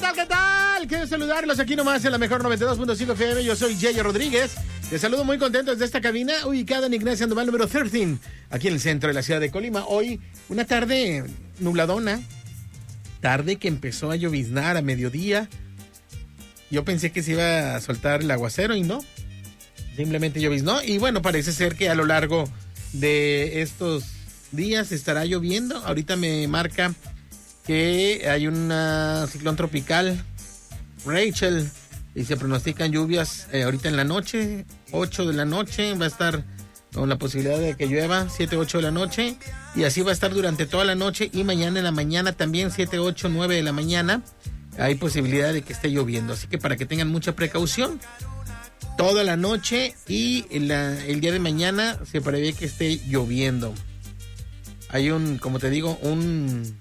tal? ¿Qué tal? Quiero saludarlos aquí nomás en la mejor 92.5 FM. Yo soy Yayo Rodríguez. Les saludo muy contento desde esta cabina ubicada en Ignacio Andoval número 13, aquí en el centro de la ciudad de Colima. Hoy, una tarde nubladona, tarde que empezó a lloviznar a mediodía. Yo pensé que se iba a soltar el aguacero y no. Simplemente lloviznó. Y bueno, parece ser que a lo largo de estos días estará lloviendo. Ahorita me marca que hay un ciclón tropical, Rachel, y se pronostican lluvias ahorita en la noche, 8 de la noche, va a estar con la posibilidad de que llueva, 7, 8 de la noche, y así va a estar durante toda la noche, y mañana en la mañana también, 7, 8, 9 de la mañana, hay posibilidad de que esté lloviendo, así que para que tengan mucha precaución, toda la noche, y el día de mañana se prevé que esté lloviendo. Hay como te digo, un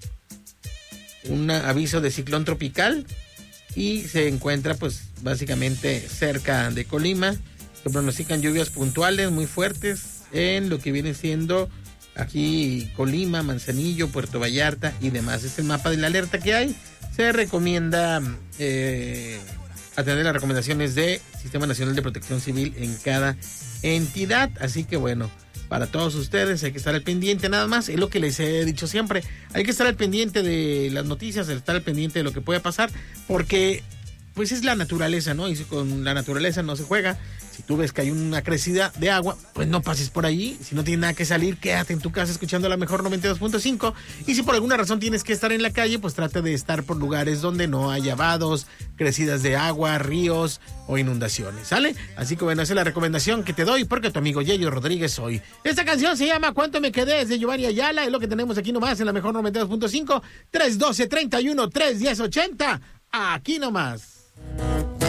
aviso de ciclón tropical y se encuentra pues básicamente cerca de Colima. Se pronostican lluvias puntuales muy fuertes en lo que viene siendo aquí Colima, Manzanillo, Puerto Vallarta y demás. Es el mapa de la alerta que hay. Se recomienda atender las recomendaciones de Sistema Nacional de Protección Civil en cada entidad. Así que bueno, para todos ustedes hay que estar al pendiente nada más, es lo que les he dicho siempre, hay que estar al pendiente de las noticias, estar al pendiente de lo que pueda pasar, porque pues es la naturaleza, ¿no? Y con la naturaleza no se juega. Si tú ves que hay una crecida de agua, pues no pases por ahí. Si no tienes nada que salir, quédate en tu casa escuchando la mejor 92.5. Y si por alguna razón tienes que estar en la calle, pues trata de estar por lugares donde no haya vados, crecidas de agua, ríos o inundaciones, ¿sale? Así que bueno, esa es la recomendación que te doy porque tu amigo Yayo Rodríguez soy. Esta canción se llama ¿Cuánto me quedé? Es de Giovanni Ayala, es lo que tenemos aquí nomás en la mejor 92.5, 312-31-310-80, aquí nomás.